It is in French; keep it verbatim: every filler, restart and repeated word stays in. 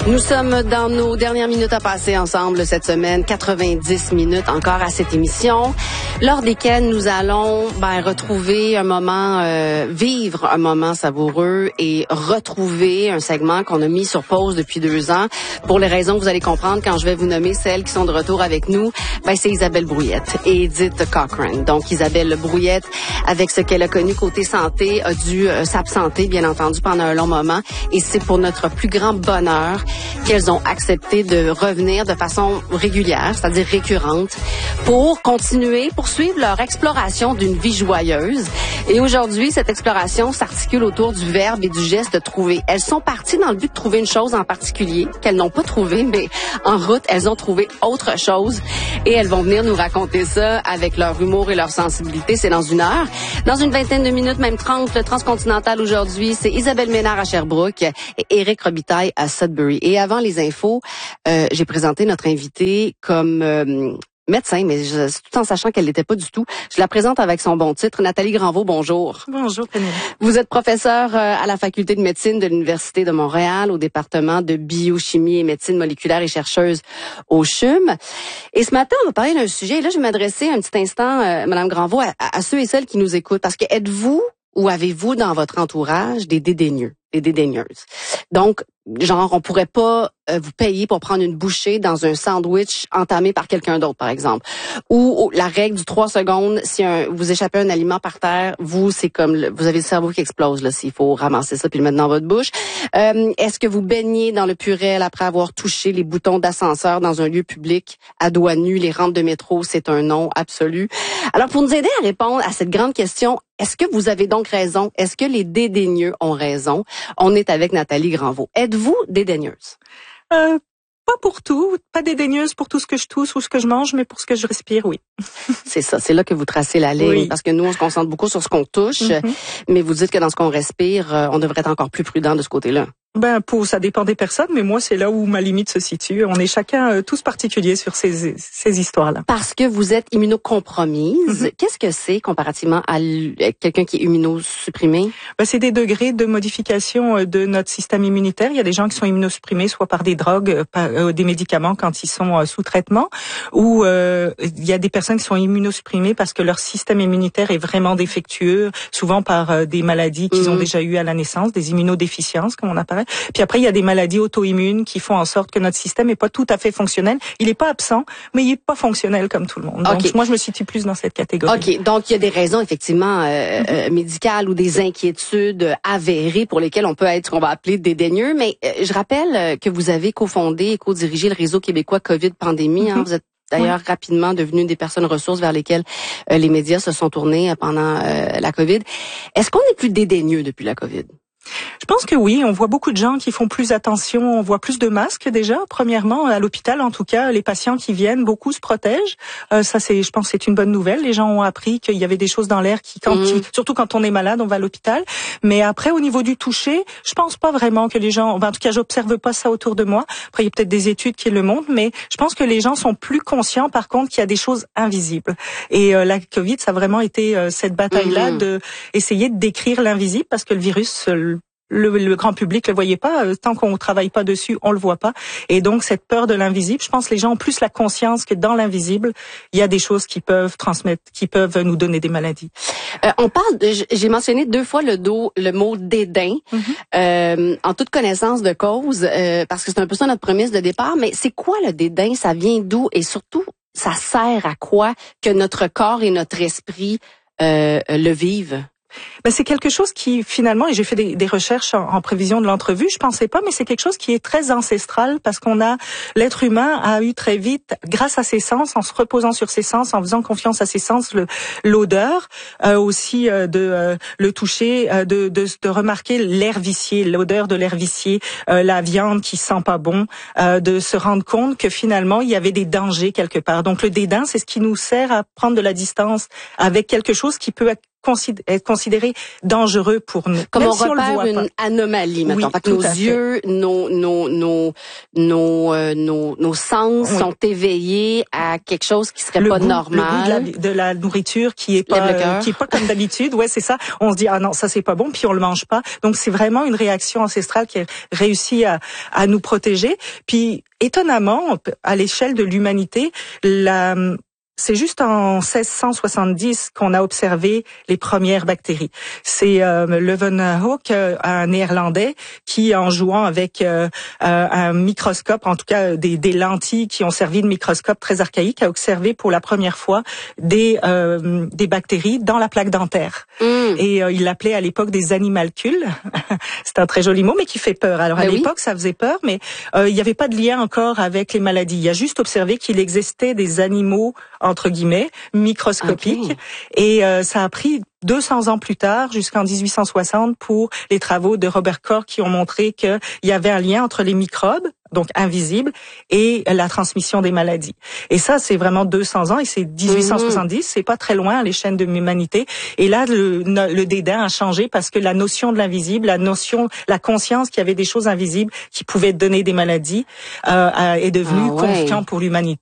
Nous sommes dans nos dernières minutes à passer ensemble cette semaine, quatre-vingt-dix minutes encore à cette émission, lors desquelles nous allons ben, retrouver un moment, euh, vivre un moment savoureux et retrouver un segment qu'on a mis sur pause depuis deux ans. Pour les raisons que vous allez comprendre quand je vais vous nommer celles qui sont de retour avec nous, ben, c'est Isabelle Brouillette et Edith Cochrane. Donc Isabelle Brouillette, avec ce qu'elle a connu côté santé, a dû euh, s'absenter bien entendu pendant un long moment et c'est pour notre plus grand bonheur qu'elles ont accepté de revenir de façon régulière, c'est-à-dire récurrente, pour continuer, poursuivre leur exploration d'une vie joyeuse. Et aujourd'hui, cette exploration s'articule autour du verbe et du geste de trouver. Elles sont parties dans le but de trouver une chose en particulier qu'elles n'ont pas trouvée, mais en route, elles ont trouvé autre chose et elles vont venir nous raconter ça avec leur humour et leur sensibilité. C'est dans une heure. Dans une vingtaine de minutes, même trente, le Transcontinental aujourd'hui, c'est Isabelle Ménard à Sherbrooke et Éric Robitaille à Sudbury. Et avant les infos, euh, j'ai présenté notre invitée comme euh, médecin, mais je, tout en sachant qu'elle l'était pas du tout. Je la présente avec son bon titre. Nathalie Granvaux, bonjour. Bonjour, Pénélope. Vous êtes professeure à la faculté de médecine de l'Université de Montréal, au département de biochimie et médecine moléculaire et chercheuse au C H U M. Et ce matin, on va parler d'un sujet. Et là, je vais m'adresser un petit instant, euh, Madame Granvaux, à, à ceux et celles qui nous écoutent. Parce que êtes-vous ou avez-vous dans votre entourage des dédaigneux, des dédaigneuses? Donc, genre, on pourrait pas euh, vous payer pour prendre une bouchée dans un sandwich entamé par quelqu'un d'autre, par exemple. Ou, ou la règle du trois secondes, si un, vous échappez un aliment par terre, vous, c'est comme, le, vous avez le cerveau qui explose, là, s'il faut ramasser ça puis le mettre dans votre bouche. Euh, est-ce que vous baignez dans le Purel après avoir touché les boutons d'ascenseur dans un lieu public à doigts nus, les rampes de métro? C'est un non absolu. Alors, pour nous aider à répondre à cette grande question, est-ce que vous avez donc raison? Est-ce que les dédaigneux ont raison? On est avec Nathalie Granvaux. Êtes-vous dédaigneuse? Euh, pas pour tout, pas dédaigneuse pour tout ce que je tousse ou ce que je mange, mais pour ce que je respire, oui. C'est ça, c'est là que vous tracez la ligne, oui. Parce que nous, on se concentre beaucoup sur ce qu'on touche, mm-hmm. mais vous dites que dans ce qu'on respire, on devrait être encore plus prudent de ce côté-là. Ben, pour, ça dépend des personnes, mais moi, c'est là où ma limite se situe. On est chacun euh, tous particuliers sur ces, ces histoires-là. Parce que vous êtes immunocompromise. Mm-hmm. Qu'est-ce que c'est comparativement à quelqu'un qui est immunosupprimé? Ben, c'est des degrés de modification de notre système immunitaire. Il y a des gens qui sont immunosupprimés, soit par des drogues, par euh, des médicaments quand ils sont euh, sous traitement, ou euh, il y a des personnes qui sont immunosupprimées parce que leur système immunitaire est vraiment défectueux, souvent par euh, des maladies qu'ils mm-hmm. ont déjà eues à la naissance, des immunodéficiences, comme on appelle. Puis après, il y a des maladies auto-immunes qui font en sorte que notre système n'est pas tout à fait fonctionnel. Il n'est pas absent, mais il n'est pas fonctionnel comme tout le monde. Donc, okay. moi, je me situe plus dans cette catégorie. OK. Donc, il y a des raisons, effectivement, euh, mm-hmm. euh, médicales ou des inquiétudes avérées pour lesquelles on peut être ce qu'on va appeler dédaigneux. Mais euh, je rappelle que vous avez cofondé et co-dirigé le réseau québécois COVID Pandémie. Mm-hmm. Hein, vous êtes d'ailleurs oui. rapidement devenu des personnes ressources vers lesquelles euh, les médias se sont tournés pendant euh, la COVID. Est-ce qu'on est plus dédaigneux depuis la COVID? Je pense que oui, on voit beaucoup de gens qui font plus attention, on voit plus de masques déjà. Premièrement, à l'hôpital en tout cas, les patients qui viennent, beaucoup se protègent. Euh, ça c'est, je pense, c'est une bonne nouvelle. Les gens ont appris qu'il y avait des choses dans l'air qui, quand, mmh. qui, surtout quand on est malade, on va à l'hôpital. Mais après, au niveau du toucher, je pense pas vraiment que les gens, en tout cas, j'observe pas ça autour de moi. Après, il y a peut-être des études qui le montrent, mais je pense que les gens sont plus conscients, par contre, qu'il y a des choses invisibles. Et euh, la COVID, ça a vraiment été euh, cette bataille-là mmh. de essayer de décrire l'invisible, parce que le virus Le, le grand public le voyait pas. Tant qu'on travaille pas dessus, on le voit pas. Et donc, cette peur de l'invisible, je pense que les gens ont plus la conscience que dans l'invisible, il y a des choses qui peuvent transmettre, qui peuvent nous donner des maladies. Euh, on parle, de, j'ai mentionné deux fois le, dos, le mot dédain, mm-hmm. euh, en toute connaissance de cause, euh, parce que c'est un peu ça notre prémisse de départ. Mais c'est quoi le dédain? Ça vient d'où? Et surtout, ça sert à quoi que notre corps et notre esprit euh, le vivent? Ben, c'est quelque chose qui, finalement, et j'ai fait des, des recherches en, en prévision de l'entrevue, je pensais pas, mais c'est quelque chose qui est très ancestral parce qu'on a, l'être humain a eu très vite, grâce à ses sens, en se reposant sur ses sens, en faisant confiance à ses sens, le, l'odeur, euh, aussi euh, de euh, le toucher, euh, de, de, de remarquer l'air vicié, l'odeur de l'air vicié, euh, la viande qui sent pas bon, euh, de se rendre compte que finalement, il y avait des dangers quelque part. Donc, le dédain, c'est ce qui nous sert à prendre de la distance avec quelque chose qui peut considéré, être considéré dangereux pour nous. Comme même on si on repère le voit une pas. anomalie, maintenant. Oui, fait que nos yeux, nos nos nos nos euh, nos, nos sens oui. sont éveillés à quelque chose qui serait le pas goût, normal. Le goût de la, de la nourriture qui est pas euh, qui est pas comme d'habitude. Ouais, c'est ça. On se dit ah non, ça c'est pas bon, puis on le mange pas. Donc c'est vraiment une réaction ancestrale qui a réussi à à nous protéger. Puis étonnamment, à l'échelle de l'humanité, la c'est juste en seize cent soixante-dix qu'on a observé les premières bactéries. C'est euh, Leeuwenhoek, euh, un Néerlandais, qui, en jouant avec euh, euh, un microscope, en tout cas des, des lentilles qui ont servi de microscope très archaïque, a observé pour la première fois des euh, des bactéries dans la plaque dentaire. Mm. Et euh, il l'appelait à l'époque des animalcules. C'est un très joli mot, mais qui fait peur. Alors mais à oui. l'époque, ça faisait peur, mais euh, il n'y avait pas de lien encore avec les maladies. Il a juste observé qu'il existait des animaux entre guillemets, microscopique. Okay. Et euh, ça a pris deux cents ans plus tard, jusqu'en dix-huit cent soixante, pour les travaux de Robert Koch qui ont montré qu'il y avait un lien entre les microbes, donc invisibles, et la transmission des maladies. Et ça, c'est vraiment deux cents ans, et c'est dix-huit cent soixante-dix, mmh. c'est pas très loin à l'échelle de l'humanité. Et là, le, le dédain a changé parce que la notion de l'invisible, la notion, la conscience qu'il y avait des choses invisibles qui pouvaient donner des maladies, euh, est devenue ah ouais. confiante pour l'humanité.